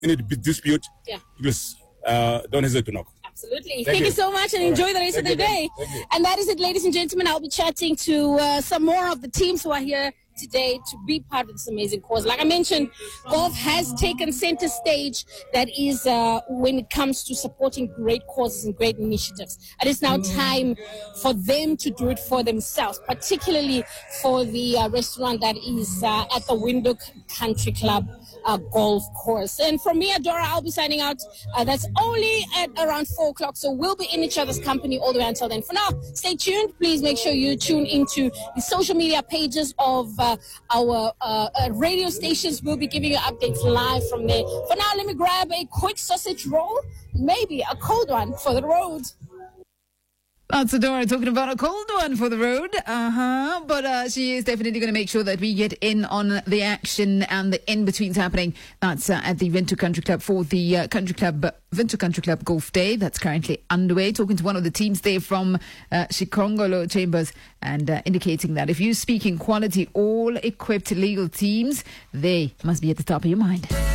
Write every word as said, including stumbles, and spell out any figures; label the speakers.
Speaker 1: any dispute,
Speaker 2: yeah.
Speaker 1: please uh, don't hesitate to knock.
Speaker 2: Absolutely. Thank,
Speaker 1: Thank
Speaker 2: you.
Speaker 1: you
Speaker 2: so much and
Speaker 1: All
Speaker 2: enjoy
Speaker 1: right.
Speaker 2: the rest
Speaker 1: Thank
Speaker 2: of the
Speaker 1: you,
Speaker 2: day.
Speaker 1: Thank you.
Speaker 2: And that is it, ladies and gentlemen. I'll be chatting to uh, some more of the teams who are here today to be part of this amazing cause. Like I mentioned, golf has taken center stage. That is uh, when it comes to supporting great causes and great initiatives. And it's now time for them to do it for themselves, particularly for the uh, restaurant that is uh, at the Windhoek Country Club uh, golf course. And from me, Adora, I'll be signing out. Uh, that's only at around four o'clock, so we'll be in each other's company all the way until then. For now, stay tuned. Please make sure you tune into the social media pages of uh, our uh, uh, radio stations. We'll be giving you updates live from there. For now, let me grab a quick sausage roll, maybe a cold one for the road.
Speaker 3: That's Adora talking about a cold one for the road. Uh-huh. But uh, she is definitely going to make sure that we get in on the action and the in-betweens happening. That's uh, at the Windhoek Country Club for the uh, Country Club, uh, Windhoek Country Club Golf Day. That's currently underway. Talking to one of the teams there from uh, Shikongolo Chambers and uh, indicating that if you're speaking quality, all-equipped legal teams, they must be at the top of your mind.